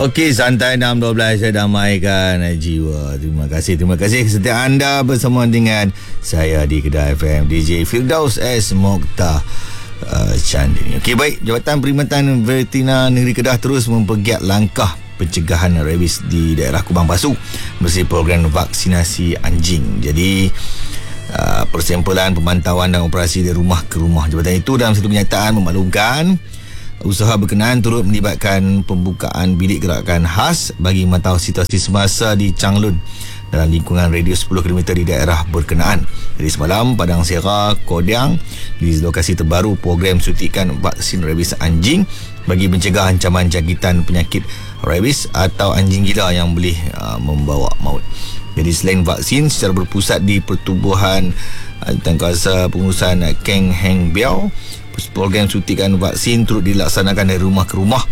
Okey, santai 6.12 saya damaikan jiwa. Terima kasih kesetiaan anda bersama dengan saya di Kedah FM, DJ Firdaus S. Mokhtar Chandini. Okey, baik, Jabatan Perkhidmatan Veterina Negeri Kedah terus mempergiat langkah pencegahan rabies di daerah Kubang Pasu bersama program vaksinasi anjing. Jadi persempulan, pemantauan dan operasi dari rumah ke rumah. Jabatan itu dalam satu kenyataan memaklumkan usaha berkenaan turut melibatkan pembukaan bilik gerakan khas bagi memantau situasi semasa di Changlun dalam lingkungan radius 10 km di daerah berkenaan. Jadi semalam Padang Sera, Kodiang di lokasi terbaru program suntikan vaksin rabies anjing bagi mencegah ancaman jangkitan penyakit rabies atau anjing gila yang boleh membawa maut. Jadi selain vaksin secara berpusat di Pertubuhan Tangkasa Pengurusan Keng Heng Biao, program suntikan vaksin turut dilaksanakan dari rumah ke rumah